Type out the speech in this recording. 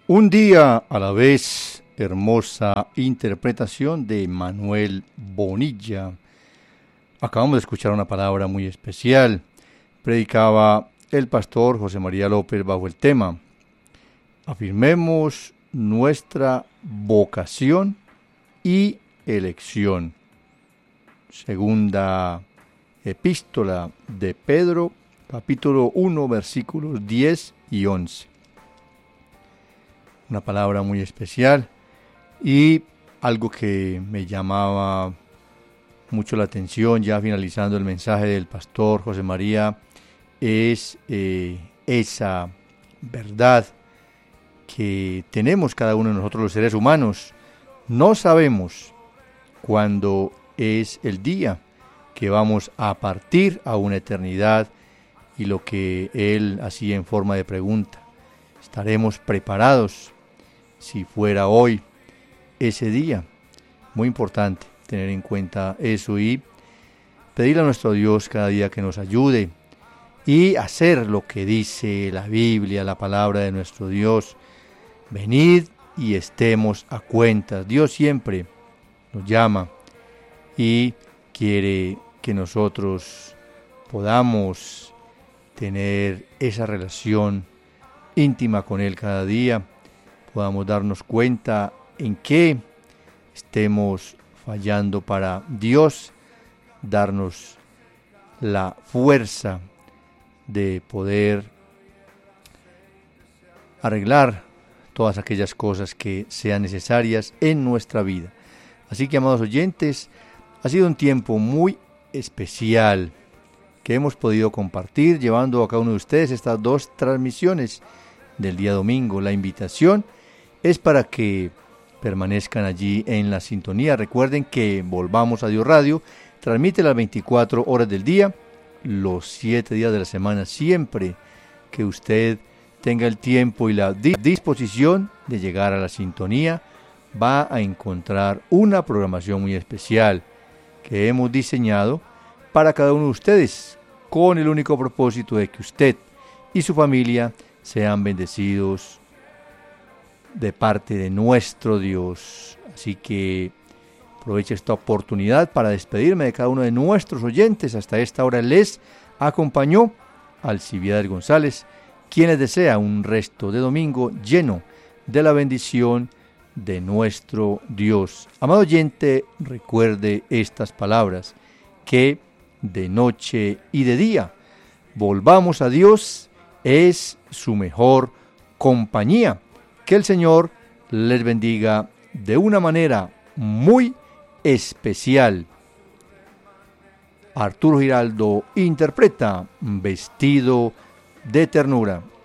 Un día a la vez, hermosa interpretación de Manuel Bonilla. Acabamos de escuchar una palabra muy especial. Predicaba el pastor José María López bajo el tema: afirmemos nuestra vocación y elección. Segunda epístola de Pedro, capítulo 1, versículos 10 y 11. Una palabra muy especial y algo que me llamaba mucho la atención, ya finalizando el mensaje del pastor José María, es esa verdad que tenemos cada uno de nosotros los seres humanos. No sabemos cuándo es el día que vamos a partir a una eternidad, y lo que él hacía en forma de pregunta: ¿estaremos preparados si fuera hoy ese día? Muy importante tener en cuenta eso y pedirle a nuestro Dios cada día que nos ayude y hacer lo que dice la Biblia, la palabra de nuestro Dios. Venid y estemos a cuentas. Dios siempre nos llama y quiere que nosotros podamos tener esa relación íntima con Él cada día, podamos darnos cuenta en qué estemos fallando para Dios darnos la fuerza de poder arreglar todas aquellas cosas que sean necesarias en nuestra vida. Así que, amados oyentes, ha sido un tiempo muy especial que hemos podido compartir, llevando a cada uno de ustedes estas dos transmisiones del día domingo. La invitación es para que permanezcan allí en la sintonía. Recuerden que Volvamos a Dios Radio transmite las 24 horas del día, los 7 días de la semana, siempre que usted tenga el tiempo y la disposición de llegar a la sintonía. Va a encontrar una programación muy especial que hemos diseñado para cada uno de ustedes, con el único propósito de que usted y su familia sean bendecidos de parte de nuestro Dios. Así que aprovecho esta oportunidad para despedirme de cada uno de nuestros oyentes. Hasta esta hora les acompañó Alcibiades González, quien les desea un resto de domingo lleno de la bendición de nuestro Dios. Amado oyente, recuerde estas palabras: que de noche y de día volvamos a Dios, es su mejor compañía. Que el Señor les bendiga de una manera muy especial. Arturo Giraldo interpreta Vestido de Ternura.